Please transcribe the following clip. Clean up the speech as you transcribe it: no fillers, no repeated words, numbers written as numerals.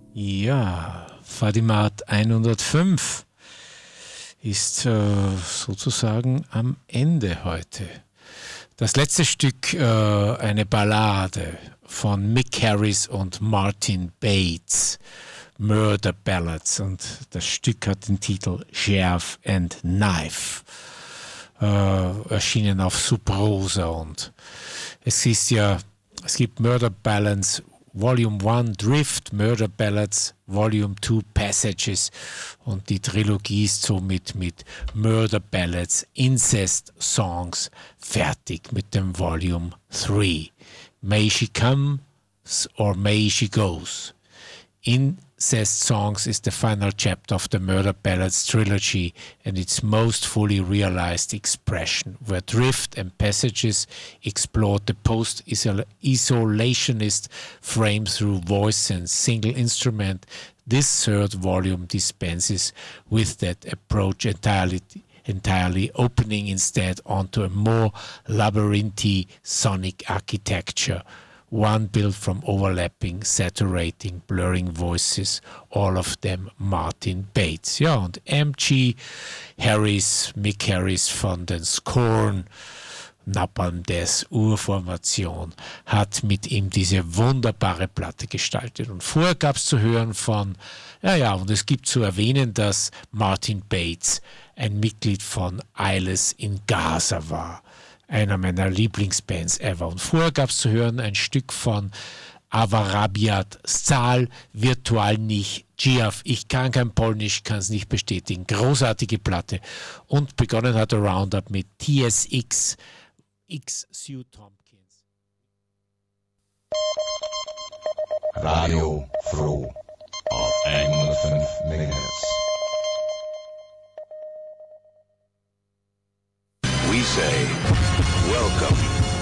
Ja, Fadimat 105 ist sozusagen am Ende heute. Das letzte Stück, eine Ballade von Mick Harris und Martin Bates, Murder Ballads, und das Stück hat den Titel Sheriff and Knife, erschienen auf Subrosa. Und es gibt Murder Ballads Volume 1 Drift, Murder Ballads Volume 2 Passages, und die Trilogie ist somit mit Murder Ballads Incest Songs fertig mit dem Volume 3. May She Comes or May She Goes. Incest Songs is the final chapter of the Murder Ballads trilogy and its most fully realized expression, where Drift and Passages explored the post-isolationist frame through voice and single instrument. This third volume dispenses with that approach entirely, opening instead onto a more labyrinthy sonic architecture, one built from overlapping, saturating, blurring voices, all of them Martin Bates. Ja, und M.G. Harris, Mick Harris von den Scorn, Napalm Death Urformation, hat mit ihm diese wunderbare Platte gestaltet. Und vorher gab es zu hören von, und es gibt zu erwähnen, dass Martin Bates ein Mitglied von Eyeless in Gaza war. Einer meiner Lieblingsbands ever. Und vorher gab es zu hören ein Stück von Avarabiat Stal, Virtualnych Dziaw. Ich kann kein Polnisch, kann es nicht bestätigen. Großartige Platte. Und begonnen hat der Roundup mit TSX, X Sue Tompkins. Radio Froh auf 105 MHz. We say, welcome